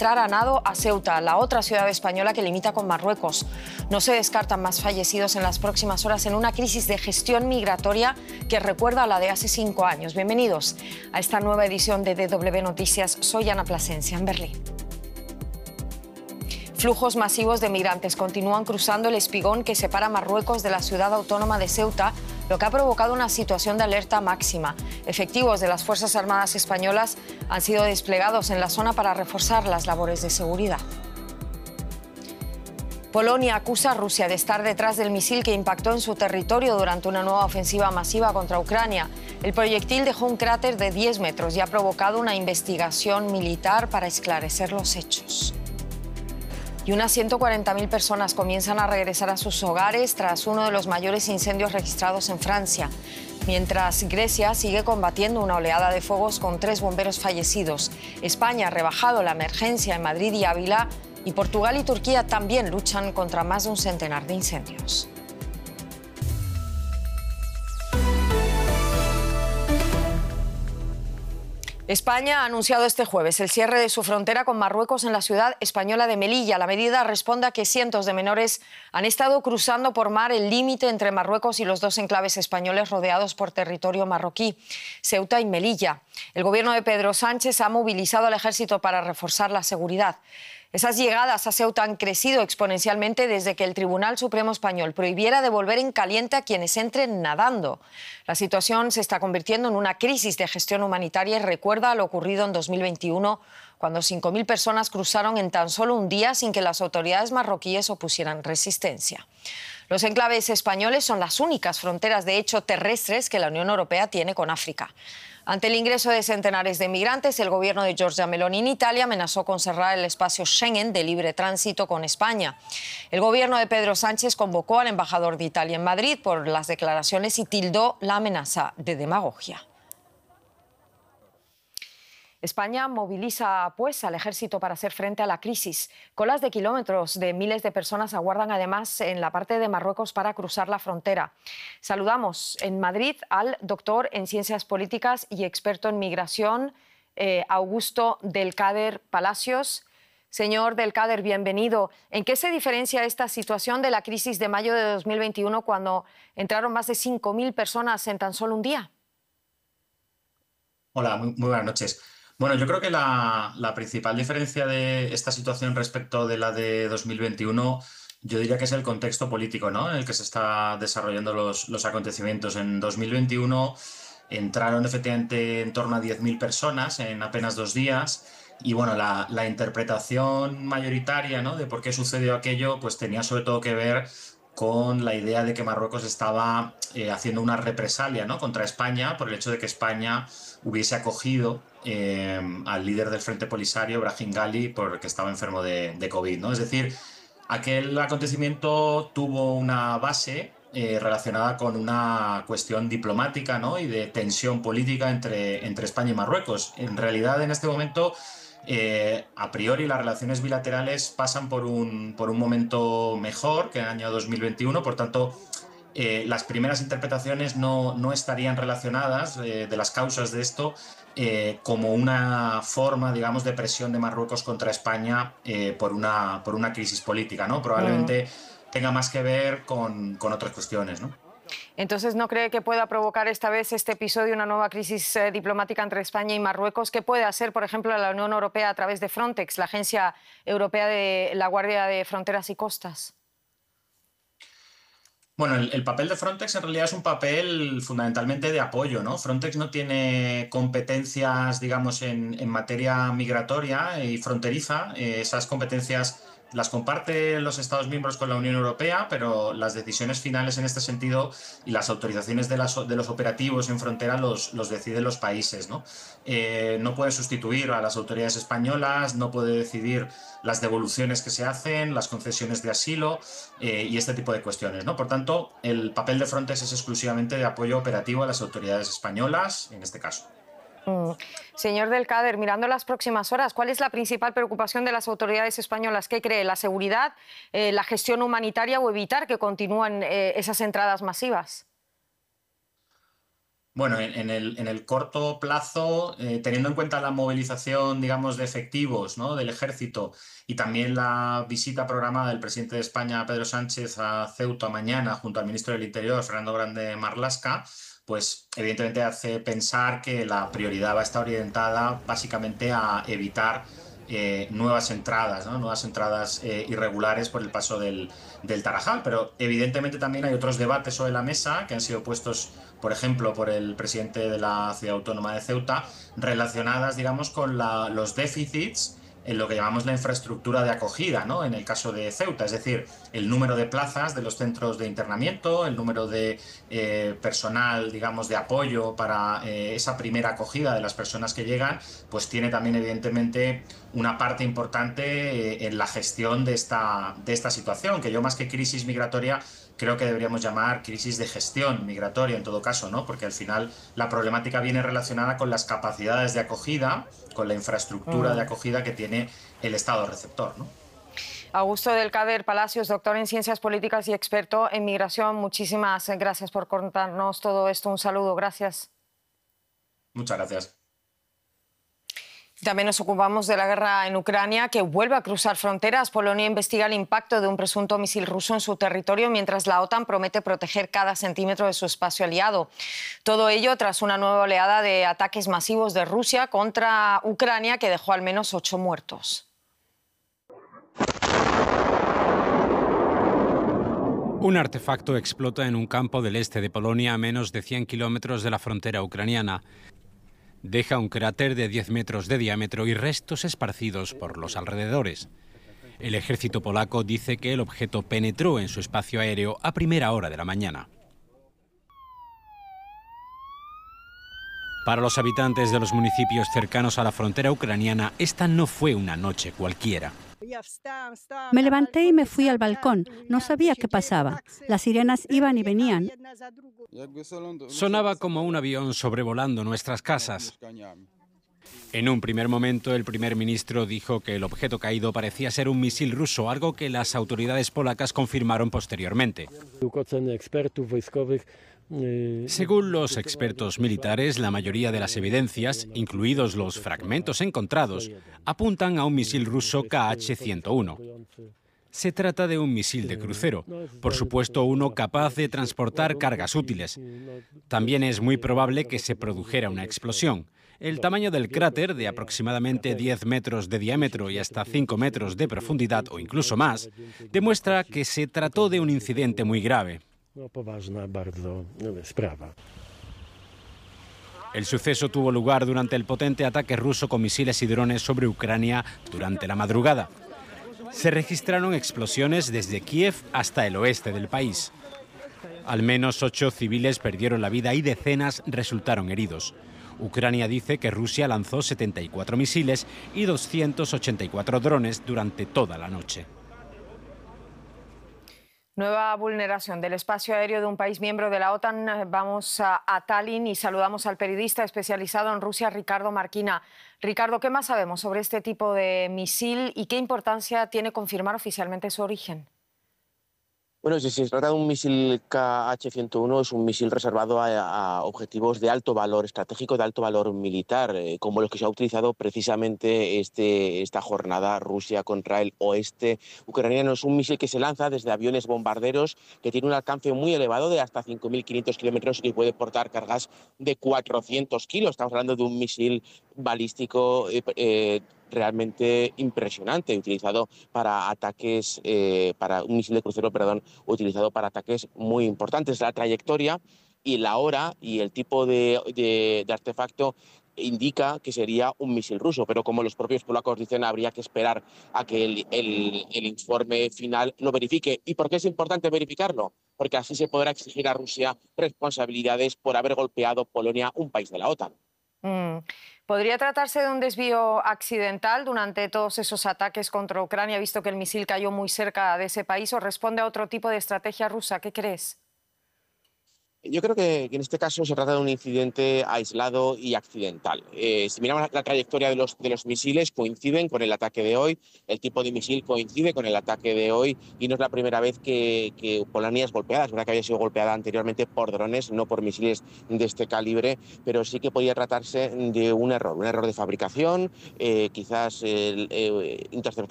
entrar a nado a Ceuta, la otra ciudad española que limita con Marruecos. No se descartan más fallecidos en las próximas horas en una crisis de gestión migratoria que recuerda a la de hace 5 años. Bienvenidos a esta nueva edición de DW Noticias. Soy Ana Plasencia, en Berlín. Flujos masivos de migrantes continúan cruzando el espigón que separa Marruecos de la ciudad autónoma de Ceuta, lo que ha provocado una situación de alerta máxima. Efectivos de las Fuerzas Armadas españolas han sido desplegados en la zona para reforzar las labores de seguridad. Polonia acusa a Rusia de estar detrás del misil que impactó en su territorio durante una nueva ofensiva masiva contra Ucrania. El proyectil dejó un cráter de 10 metros y ha provocado una investigación militar para esclarecer los hechos. Y unas 140.000 personas comienzan a regresar a sus hogares tras uno de los mayores incendios registrados en Francia, mientras Grecia sigue combatiendo una oleada de fuegos con 3 bomberos fallecidos. España ha rebajado la emergencia en Madrid y Ávila, y Portugal y Turquía también luchan contra más de un centenar de incendios. España ha anunciado este jueves el cierre de su frontera con Marruecos en la ciudad española de Melilla. La medida responde a que cientos de menores han estado cruzando por mar el límite entre Marruecos y los 2 enclaves españoles rodeados por territorio marroquí, Ceuta y Melilla. El gobierno de Pedro Sánchez ha movilizado al ejército para reforzar la seguridad. Esas llegadas a Ceuta han crecido exponencialmente desde que el Tribunal Supremo Español prohibiera devolver en caliente a quienes entren nadando. La situación se está convirtiendo en una crisis de gestión humanitaria y recuerda a lo ocurrido en 2021, cuando 5.000 personas cruzaron en tan solo un día sin que las autoridades marroquíes opusieran resistencia. Los enclaves españoles son las únicas fronteras, de hecho, terrestres que la Unión Europea tiene con África. Ante el ingreso de centenares de migrantes, el gobierno de Giorgia Meloni en Italia amenazó con cerrar el espacio Schengen de libre tránsito con España. El gobierno de Pedro Sánchez convocó al embajador de Italia en Madrid por las declaraciones y tildó la amenaza de demagogia. España moviliza, pues, al ejército para hacer frente a la crisis. Colas de kilómetros de miles de personas aguardan además en la parte de Marruecos para cruzar la frontera. Saludamos en Madrid al doctor en Ciencias Políticas y experto en migración, Augusto Del-Kader Palacios. Señor Del-Kader, bienvenido. ¿En qué se diferencia esta situación de la crisis de mayo de 2021 cuando entraron más de 5.000 personas en tan solo un día? Hola, muy buenas noches. Bueno, yo creo que la principal diferencia de esta situación respecto de la de 2021, yo diría que es el contexto político, ¿no?, en el que se está desarrollando los acontecimientos. En 2021 entraron efectivamente en torno a 10.000 personas en apenas 2 días y bueno, la interpretación mayoritaria, ¿no?, de por qué sucedió aquello, pues tenía sobre todo que ver con la idea de que Marruecos estaba haciendo una represalia, ¿no?, contra España por el hecho de que España hubiese acogido al líder del Frente Polisario, Brahim Ghali, porque estaba enfermo de COVID, ¿no? Es decir, aquel acontecimiento tuvo una base relacionada con una cuestión diplomática, ¿no?, y de tensión política entre España y Marruecos. En realidad, en este momento, a priori, las relaciones bilaterales pasan por un momento mejor que el año 2021, por tanto, las primeras interpretaciones no estarían relacionadas de las causas de esto como una forma, digamos, de presión de Marruecos contra España por una crisis política, ¿no? Probablemente tenga más que ver con otras cuestiones, ¿no? Entonces, ¿no cree que pueda provocar esta vez este episodio una nueva crisis diplomática entre España y Marruecos? ¿Qué puede hacer, por ejemplo, la Unión Europea a través de Frontex, la Agencia Europea de la Guardia de Fronteras y Costas? Bueno, el papel de Frontex en realidad es un papel fundamentalmente de apoyo, ¿no? Frontex no tiene competencias, digamos, en materia migratoria y fronteriza. Esas competencias las comparten los Estados miembros con la Unión Europea, pero las decisiones finales en este sentido y las autorizaciones de los operativos en frontera los deciden los países, ¿no? No puede sustituir a las autoridades españolas, no puede decidir las devoluciones que se hacen, las concesiones de asilo y este tipo de cuestiones, ¿no? Por tanto, el papel de Frontex es exclusivamente de apoyo operativo a las autoridades españolas, en este caso. Señor Del-Kader, mirando las próximas horas, ¿cuál es la principal preocupación de las autoridades españolas? ¿Qué cree? ¿La seguridad, la gestión humanitaria o evitar que continúen esas entradas masivas? Bueno, en el corto plazo, teniendo en cuenta la movilización, digamos, de efectivos, ¿no?, del ejército y también la visita programada del presidente de España, Pedro Sánchez, a Ceuta mañana junto al ministro del Interior, Fernando Grande Marlaska, pues evidentemente hace pensar que la prioridad va a estar orientada básicamente a evitar nuevas entradas, ¿no?, nuevas entradas irregulares por el paso del Tarajal. Pero evidentemente también hay otros debates sobre la mesa que han sido puestos, por ejemplo, por el presidente de la Ciudad Autónoma de Ceuta, relacionadas, digamos, con los déficits en lo que llamamos la infraestructura de acogida, ¿no?, en el caso de Ceuta, es decir, el número de plazas de los centros de internamiento, el número de personal, digamos, de apoyo para esa primera acogida de las personas que llegan, pues tiene también, evidentemente, una parte importante en la gestión de esta situación, que yo, más que crisis migratoria, creo que deberíamos llamar crisis de gestión migratoria en todo caso, ¿no? Porque al final la problemática viene relacionada con las capacidades de acogida, con la infraestructura de acogida que tiene el Estado receptor, ¿no? Augusto del Cader Palacios, doctor en Ciencias Políticas y experto en migración, muchísimas gracias por contarnos todo esto. Un saludo, gracias. Muchas gracias. También nos ocupamos de la guerra en Ucrania, que vuelve a cruzar fronteras. Polonia investiga el impacto de un presunto misil ruso en su territorio, mientras la OTAN promete proteger cada centímetro de su espacio aliado. Todo ello tras una nueva oleada de ataques masivos de Rusia contra Ucrania, que dejó al menos 8 muertos. Un artefacto explota en un campo del este de Polonia, a menos de 100 kilómetros de la frontera ucraniana. Deja un cráter de 10 metros de diámetro y restos esparcidos por los alrededores. El ejército polaco dice que el objeto penetró en su espacio aéreo a primera hora de la mañana. Para los habitantes de los municipios cercanos a la frontera ucraniana, esta no fue una noche cualquiera. Me levanté y me fui al balcón. No sabía qué pasaba. Las sirenas iban y venían. Sonaba como un avión sobrevolando nuestras casas. En un primer momento, el primer ministro dijo que el objeto caído parecía ser un misil ruso, algo que las autoridades polacas confirmaron posteriormente. Según los expertos militares, la mayoría de las evidencias, incluidos los fragmentos encontrados, apuntan a un misil ruso Kh-101. Se trata de un misil de crucero, por supuesto uno capaz de transportar cargas útiles. También es muy probable que se produjera una explosión. El tamaño del cráter, de aproximadamente 10 metros de diámetro y hasta 5 metros de profundidad o incluso más, demuestra que se trató de un incidente muy grave. El suceso tuvo lugar durante el potente ataque ruso con misiles y drones sobre Ucrania durante la madrugada. Se registraron explosiones desde Kiev hasta el oeste del país. Al menos 8 civiles perdieron la vida y decenas resultaron heridos. Ucrania dice que Rusia lanzó 74 misiles y 284 drones durante toda la noche. Nueva vulneración del espacio aéreo de un país miembro de la OTAN. Vamos a Tallinn y saludamos al periodista especializado en Rusia, Ricardo Marquina. Ricardo, ¿qué más sabemos sobre este tipo de misil y qué importancia tiene confirmar oficialmente su origen? Bueno, si se trata de un misil Kh-101, es un misil reservado a objetivos de alto valor estratégico, de alto valor militar, como los que se ha utilizado precisamente esta jornada Rusia contra el oeste ucraniano. Es un misil que se lanza desde aviones bombarderos, que tiene un alcance muy elevado de hasta 5.500 kilómetros y que puede portar cargas de 400 kilos. Estamos hablando de un misil balístico realmente impresionante, utilizado para ataques, para un misil de crucero, perdón, utilizado para ataques muy importantes. La trayectoria y la hora y el tipo de artefacto indica que sería un misil ruso, pero como los propios polacos dicen, habría que esperar a que el informe final lo verifique. ¿Y por qué es importante verificarlo? Porque así se podrá exigir a Rusia responsabilidades por haber golpeado Polonia, un país de la OTAN. ¿Podría tratarse de un desvío accidental durante todos esos ataques contra Ucrania, visto que el misil cayó muy cerca de ese país, o responde a otro tipo de estrategia rusa? ¿Qué crees? Yo creo que en este caso se trata de un incidente aislado y accidental. Si miramos la trayectoria de los misiles, coinciden con el ataque de hoy, el tipo de misil coincide con el ataque de hoy y no es la primera vez que Polonia es golpeada. Es verdad que había sido golpeada anteriormente por drones, no por misiles de este calibre, pero sí que podía tratarse de un error de fabricación, quizás interceptado